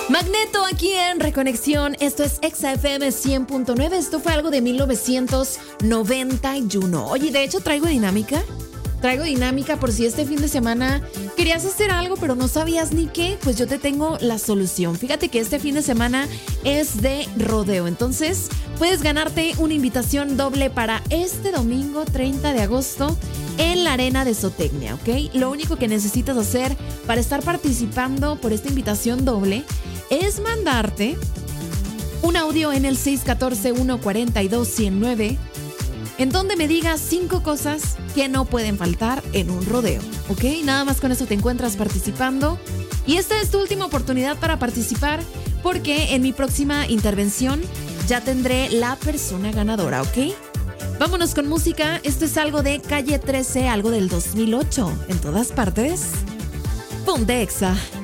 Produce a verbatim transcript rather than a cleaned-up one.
Magneto aquí en Reconexión. Esto es Exa F M cien punto nueve. Esto fue algo de mil novecientos noventa y uno. Oye, de hecho traigo dinámica. Traigo dinámica por si este fin de semana querías hacer algo pero no sabías ni qué, pues yo te tengo la solución. Fíjate que este fin de semana es de rodeo, entonces puedes ganarte una invitación doble para este domingo treinta de agosto en la Arena de Zootecnia, ¿ok? Lo único que necesitas hacer para estar participando por esta invitación doble es mandarte un audio en el seis uno cuatro, uno cuatro dos, uno cero nueve en donde me digas cinco cosas que no pueden faltar en un rodeo, ¿ok? Nada más con eso te encuentras participando. Y esta es tu última oportunidad para participar porque en mi próxima intervención ya tendré la persona ganadora, ¿ok? Vámonos con música. Esto es algo de Calle trece, algo del dos mil ocho. En todas partes. Ponte Exa.